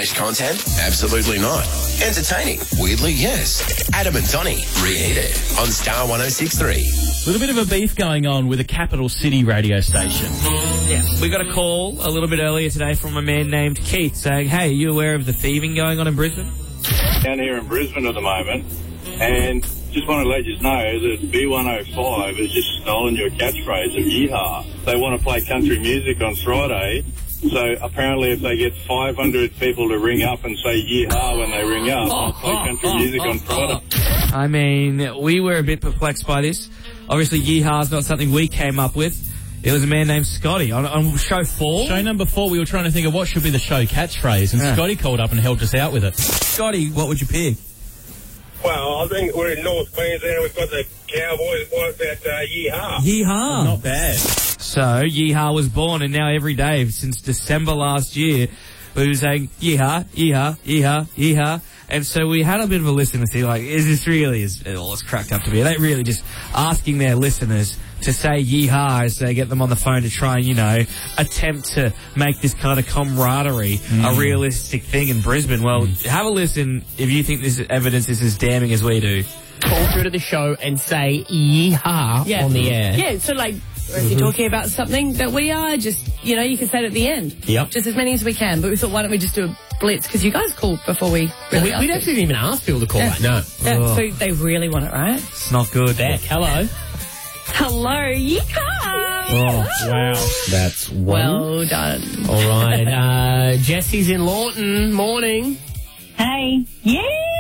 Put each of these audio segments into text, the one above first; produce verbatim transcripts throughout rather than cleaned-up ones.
Fresh content? Absolutely not. Entertaining? Weirdly, yes. Adam and Donnie, Reheated on Star one oh six point three. A little bit of a beef going on with a capital city radio station. Yeah, we got a call a little bit earlier today from a man named Keith saying, hey, are you aware of the thieving going on in Brisbane? Down here in Brisbane at the moment, and just want to let you know that B one oh five has just stolen your catchphrase of yeehaw. They want to play country music on Friday, so apparently if they get five hundred people to ring up and say yeehaw when they ring up, they'll play country music on Friday. I mean, we were a bit perplexed by this. Obviously, yeehaw is not something we came up with. It was a man named Scotty on, on show four. Show number four, we were trying to think of what should be the show catchphrase, and Yeah. Scotty called up and helped us out with it. Scotty, what would you pick? Well, I think we're in North Queensland. We've got the Cowboys. What about uh, yeehaw? Yeehaw. Not bad. So, yeehaw was born, and now every day since December last year, we were saying yeehaw, yeehaw, yeehaw, yeehaw. And so we had a bit of a listen to see, like, is this really as all it's cracked up to be? Are they really just asking their listeners to say yeehaw as they get them on the phone to try and, you know, attempt to make this kind of camaraderie mm. a realistic thing in Brisbane? Well, mm. have a listen if you think this evidence is as damning as we do. Call through to the show and say yeehaw yeah. on the air. Yeah, so like, if you're talking about something that we are, just, you know, you can say it at the end. Yep. Just as many as we can. But we thought, why don't we just do a blitz? Because you guys called before we really well, we, we asked actually didn't even ask people to call yeah. right now. Yeah, Oh. so they really want it, right? It's not good. Beck, hello. Hello, yeehaw! Oh, wow. That's one. Well done. All right. Uh, Jessie's in Lawton. Morning. Hey. Yeah.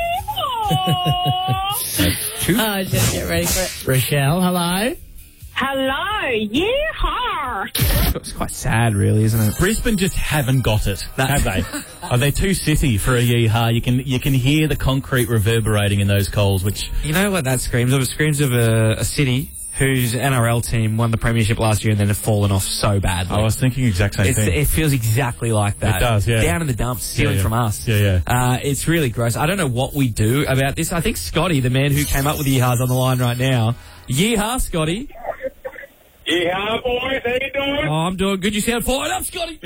Two. Oh, just get ready for it. Rochelle, hello. Hello. Yeehaw. It's quite sad, really, isn't it? Brisbane just haven't got it, have they? Are they too city for a yeehaw? You can you can hear the concrete reverberating in those calls, which... You know what that screams of? It screams of a, a city whose N R L team won the premiership last year and then have fallen off so badly. I was thinking the exact same It's, thing. it feels exactly like that. It does, yeah. Down in the dumps, stealing Yeah, yeah. from us. Yeah, yeah. Uh, it's really gross. I don't know what we do about this. I think Scotty, the man who came up with yeehaws, on the line right now. Yeehaw, Scotty. Yeehaw, boys. How you doing? Oh, I'm doing good. You sound fired up, Scotty.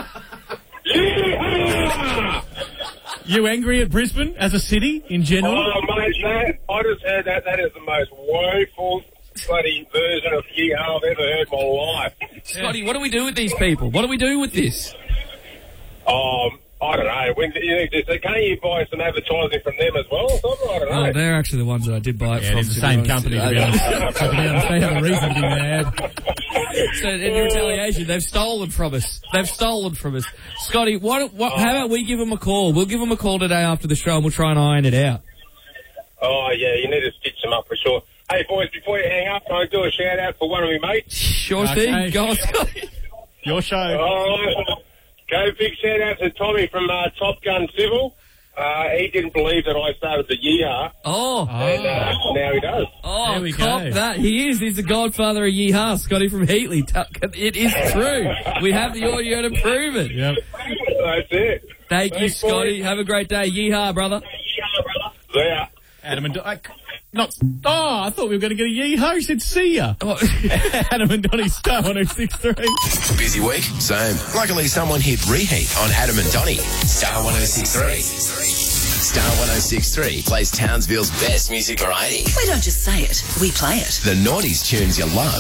Yeehaw! You angry at Brisbane as a city in general? Oh, mate, that, I just heard that. That is the most woeful bloody version of yeehaw I've ever heard in my life. Scotty, what do we do with these people? What do we do with this? Um, I don't know. When, you know, just, can't you buy some advertising from them as well or something? I don't know. Oh, they're actually the ones that I did buy it Yeah, from. it's the to same be honest. company, to be honest. So, to be honest, they have a reason to be mad. So in retaliation, they've stolen from us. They've stolen from us. Scotty, what, what, how about we give them a call? We'll give them a call today after the show and we'll try and iron it out. Oh, yeah, you need to stitch them up for sure. Hey, boys, before you hang up, can I do a shout-out for one of my mates? Sure Okay. thing. Go on, Scotty. Your show. All right. Go big shout-out to Tommy from uh, Top Gun Civil. Uh, he didn't believe that I started the yeehaw, Oh. and uh, now he does. Oh, There we cop go. that. He is. He's the godfather of yeehaw, Scotty from Heatley. It is true. We have the audio to prove it. Yep. That's it. Thank you, Thanks, Scotty. boys. Have a great day. Yeehaw, brother. See ya. Adam and... I, not... Oh, I thought we were going to get a yeehaw. He said see ya. Oh. Adam and Donnie, Star one oh six point three. Busy week? Same. Luckily, someone hit Reheat on Adam and Donnie. Star one oh six point three. Star one oh six point three plays Townsville's best music variety. We don't just say it, we play it. The noughties tunes you love